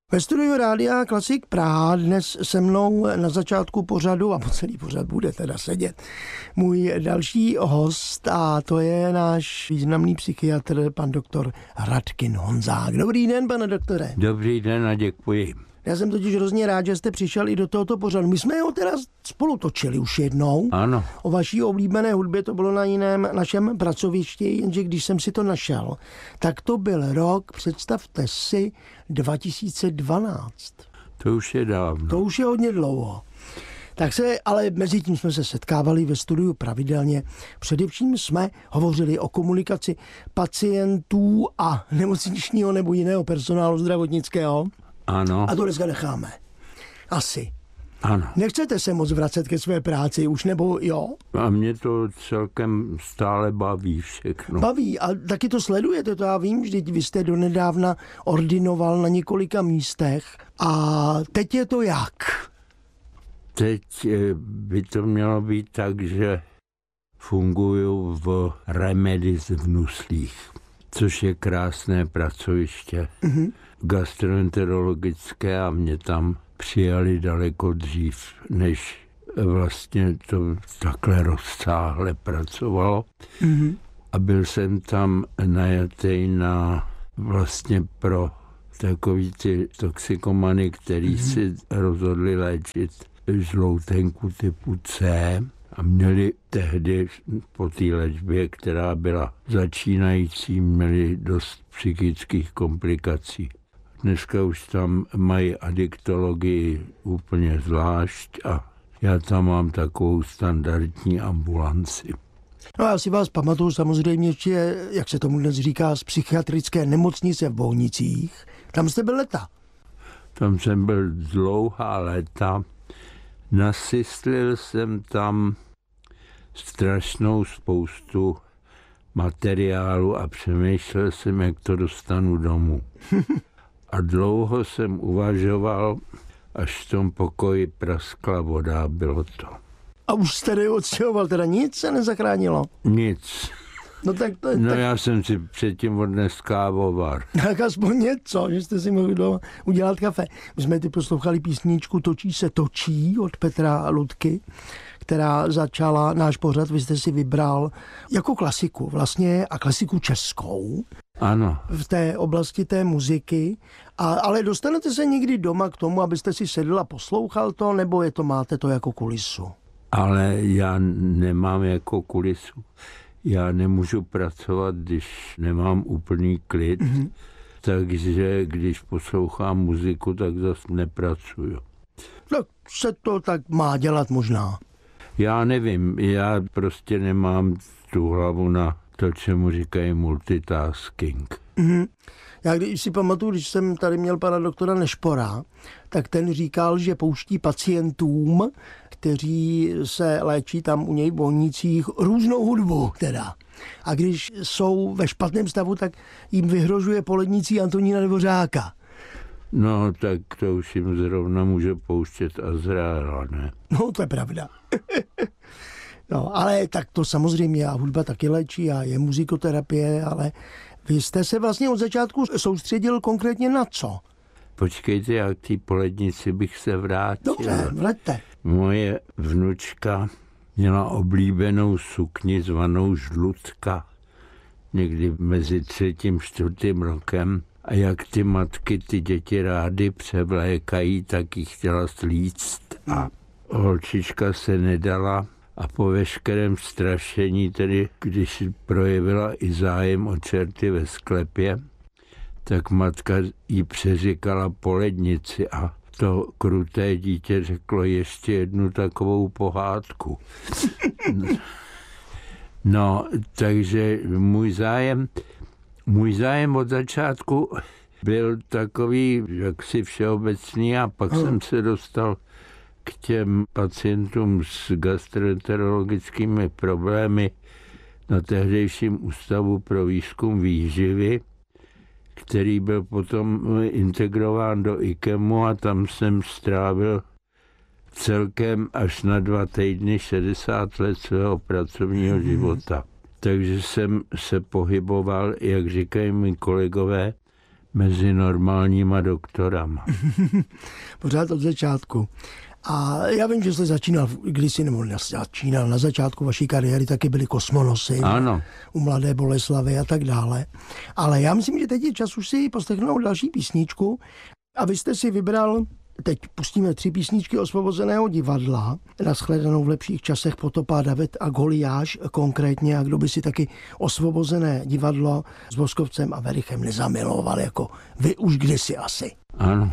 Ve studiu Rádia Klasik Praha dnes se mnou na začátku pořadu, a po celý pořad bude teda sedět, můj další host, a to je náš významný psychiatr, pan doktor Radkin Honzák. Dobrý den, pane doktore. Dobrý den a děkuji. Já jsem totiž hrozně rád, že jste přišel i do tohoto pořadu. My jsme ho teda spolu točili už jednou. Ano. O vaší oblíbené hudbě, to bylo na jiném našem pracovišti, jenže když jsem si to našel, tak to byl rok, představte si, 2012. To už je dávno. To už je hodně dlouho. Ale mezi tím jsme se setkávali ve studiu pravidelně. Především jsme hovořili o komunikaci pacientů a nemocničního nebo jiného personálu zdravotnického. Ano. A to dneska necháme. Asi. Ano. Nechcete se moc vracet ke své práci už, nebo jo? A mě to celkem stále baví všechno. Baví a taky to sledujete, to já vím, vždyť vy jste donedávna ordinoval na několika místech. A teď je to jak? Teď by to mělo být tak, že funguju v Remedis v Nuslích, což je krásné pracoviště. Gastroenterologické, a mě tam přijali daleko dřív, než vlastně to takhle rozsáhle pracovalo. A byl jsem tam najatý na vlastně pro takový ty toxikomany, který si rozhodli léčit žloutenku typu C a měli tehdy po té léčbě, která byla začínající, měli dost psychických komplikací. Dneska už tam mají adiktologii úplně zvlášť a já tam mám takovou standardní ambulanci. No já si vás pamatuju samozřejmě ještě, jak se tomu dnes říká, z psychiatrické nemocnice v Bohnicích. Tam jste byl leta. Tam jsem byl dlouhá léta. Nasystlil jsem tam strašnou spoustu materiálu a přemýšlel jsem, jak to dostanu domů. A dlouho jsem uvažoval, až v tom pokoji praskla voda, bylo to. A už jste neodstěhoval, teda nic se nezachránilo? Nic. No tak to No tak... já jsem si předtím odnes kávovar. Tak aspoň něco, že jste si mohli doma udělat kafe. My jsme ty poslouchali písničku Točí se točí od Petra Ludky, která začala náš pořad, vy jste si vybral jako klasiku vlastně a klasiku českou. Ano. V té oblasti té muziky. Ale dostanete se někdy doma k tomu, abyste si sedl a poslouchal to, nebo máte to jako kulisu? Ale já nemám jako kulisu. Já nemůžu pracovat, když nemám úplný klid. Takže když poslouchám muziku, tak zase nepracuju. Tak se to tak má dělat možná. Já nevím, já prostě nemám tu hlavu na to, čemu říkají multitasking. Já když si pamatuju, když jsem tady měl pana doktora Nešpora, tak ten říkal, že pouští pacientům, kteří se léčí tam u něj v Bohnicích, různou hudbu teda. A když jsou ve špatném stavu, tak jim vyhrožuje polednicí Antonína Dvořáka. No, tak to už jim zrovna může pouštět Azraela, ne? No, to je pravda. No, ale tak to samozřejmě, a hudba taky léčí a je muzikoterapie, ale vy jste se vlastně od začátku soustředil konkrétně na co? Počkejte, já k té polednici bych se vrátil. Dobře, vraťte. Moje vnučka měla oblíbenou sukni zvanou žlutka. Někdy mezi 3. a 4. rokem. A jak ty matky ty děti rády převlékají, tak jí chtěla slíct. A holčička se nedala. A po veškerém strašení, tedy když projevila i zájem o čerty ve sklepě, tak matka jí přeříkala polednici a to kruté dítě řeklo ještě jednu takovou pohádku. No, takže můj zájem od začátku byl takový jaksi všeobecný a pak jsem se dostal k těm pacientům s gastroenterologickými problémy na tehdejším ústavu pro výzkum výživy, který byl potom integrován do IKEMu a tam jsem strávil celkem až na 2 týdny 60 let svého pracovního života. Takže jsem se pohyboval, jak říkají mý kolegové, mezi normálníma doktorama. Pořád od začátku. A já vím, že jste začínal kdysi, nebo začínal na začátku vaší kariéry, taky byli Kosmonosy. Ano. U Mladé Boleslavi a tak dále. Ale já myslím, že teď je čas už si poslechnout další písničku. A vy jste si vybral, teď pustíme 3 písničky Osvobozeného divadla. Nashledanou v lepších časech Potopa, David a Goliáš konkrétně. A kdo by si taky Osvobozené divadlo s Voskovcem a Verichem nezamiloval, jako vy už kdysi asi. Ano.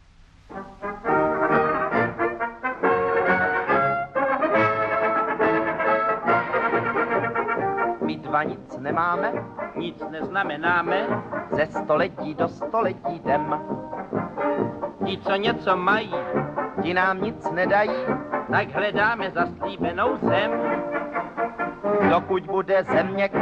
My dva nic nemáme, nic neznamenáme, ze století do století jdem. Ti, co něco mají, ti nám nic nedají, tak hledáme zaslíbenou zem. Dokud bude země